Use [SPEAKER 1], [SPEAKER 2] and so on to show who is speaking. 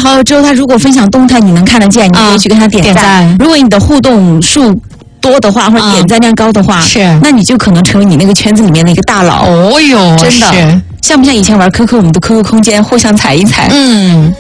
[SPEAKER 1] 好友之后，他如果分享动态，你能看得见，你可以去跟他点赞。如果你的互动数多的话，或者点赞量高的话，
[SPEAKER 2] 是，
[SPEAKER 1] 那你就可能成为你那个圈子里面的一个大佬。
[SPEAKER 2] 哦哟，
[SPEAKER 1] 真的，像不像以前玩 QQ， 我们的 QQ 空间互相踩一踩？